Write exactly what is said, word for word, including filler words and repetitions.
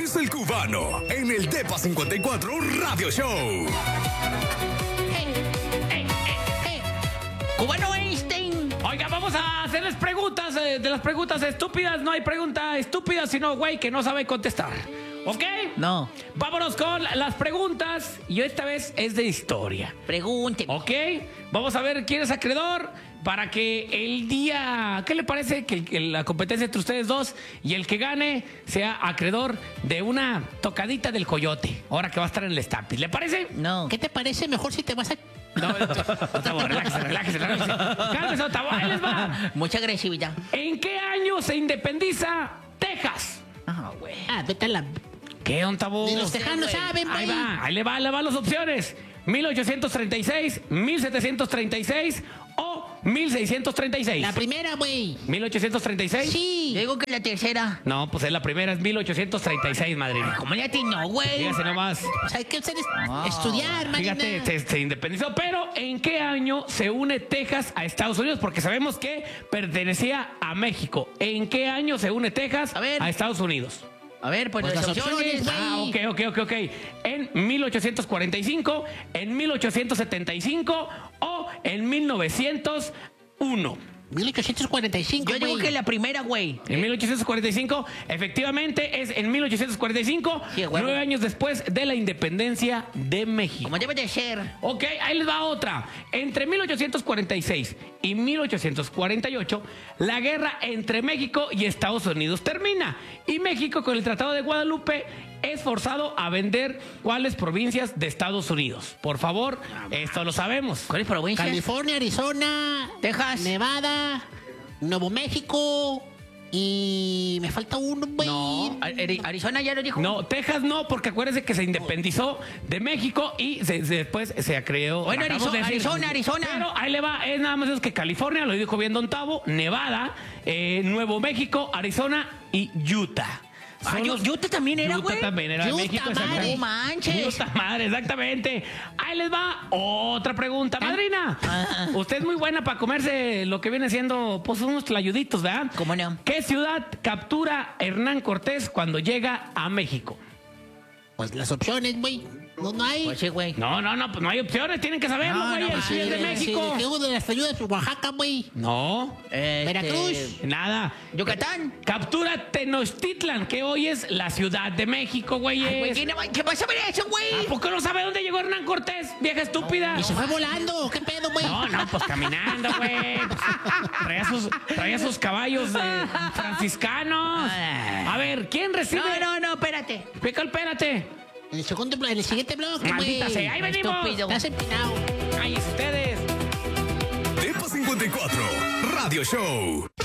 es el cubano en el Depa cincuenta y cuatro Radio Show. Hey, hey, hey, hey. Cubano Einstein. Oiga, vamos a hacerles preguntas. Eh, de las preguntas estúpidas, no hay pregunta estúpida, sino güey que no sabe contestar. ¿Ok? No. Vámonos con las preguntas. Y esta vez es de historia. Pregúnteme. ¿Ok? Vamos a ver quién es acreedor para que el día... ¿Qué le parece? Que, que la competencia entre ustedes dos y el que gane sea acreedor de una tocadita del coyote. Ahora que va a estar en el Estampis. ¿Le parece? No. ¿Qué te parece mejor si te vas a...? No, Otavo, relájese, relájese, relájese. Cálmese, Otavo, ahí les va. Mucha agresividad. ¿En qué año se independiza Texas? Ah, güey. Ah, vete a la... ¿Qué, Otavo? Ni los tejanos saben, güey. Ahí va, ahí le va, le van las opciones. mil ochocientos treinta y seis, mil setecientos treinta y seis o mil seiscientos treinta y seis. La primera, güey. ¿mil ochocientos treinta y seis? Sí. Yo digo que la tercera. No, pues es la primera, es mil ochocientos treinta y seis, madrina. ¿Cómo le atinó, güey? Fíjese nomás. Pues hay que hacer es- No. estudiar, Marina. Fíjate, se, se independizó. Pero, ¿en qué año se une Texas a Estados Unidos? Porque sabemos que pertenecía a México. ¿En qué año se une Texas A ver. a Estados Unidos? A ver, pues, Pues las las opciones, opciones, güey. Ah, ok, ok, ok, ok. En mil ochocientos cuarenta y cinco, en mil ochocientos setenta y cinco o en mil novecientos uno. mil ochocientos cuarenta y cinco, Yo digo güey. que la primera, güey. En mil ochocientos cuarenta y cinco, efectivamente, es en mil ochocientos cuarenta y cinco, Sí, huevo. nueve años después de la independencia de México. Como debe de ser. Ok, ahí les va otra. Entre mil ochocientos cuarenta y seis y mil ochocientos cuarenta y ocho, la guerra entre México y Estados Unidos termina. Y México, con el Tratado de Guadalupe, es forzado a vender cuáles provincias de Estados Unidos. Por favor, esto lo sabemos. ¿Cuál es provincia? California, Arizona, Texas. Nevada, Nuevo México y me falta uno, güey. No. Ari- Arizona ya lo dijo. No, Texas no, porque acuérdense que se independizó de México y se- se- después se creó... Bueno, acabamos Arizo- de decir. Arizona, Arizona. Pero ahí le va, es nada más es que California, lo dijo bien Don Tavo, Nevada, eh, Nuevo México, Arizona y Utah. Ah, Son Yu- los- Utah también era, Utah güey. también era de Utah, México. madre. exactamente. No manches. Utah, madre, exactamente. Ahí les va otra pregunta, madrina. Ah. Usted es muy buena para comerse lo que viene siendo, pues, unos tlayuditos, ¿verdad? ¿Cómo no? ¿Qué ciudad captura Hernán Cortés cuando llega a México? Pues las opciones, güey. No, no hay. Pues sí, güey. No, no, no, pues no hay opciones, tienen que saberlo, No, güey. no, el pues sí sí, es de sí, México. Sí, de las ayudas de Oaxaca, güey. No, Este, Veracruz. nada. Yucatán. Captura Tenochtitlan, que hoy es la Ciudad de México, güey. Ay, güey, ¿qué, no- ¿qué vas a ver eso, güey? ¿A poco no sabe dónde llegó Hernán Cortés, vieja estúpida? Y se fue volando. ¿Qué pedo, güey? No, no, pues caminando, güey. Pues, traía, sus, traía sus caballos eh, franciscanos. A ver, ¿quién recibe? No, no, no, espérate. Pica, espérate. En el segundo, en el siguiente bloque, güey. Maldita sea, ahí venimos. Estúpido. Estás empinado. Ay, ustedes. Depa cincuenta y cuatro Radio Show.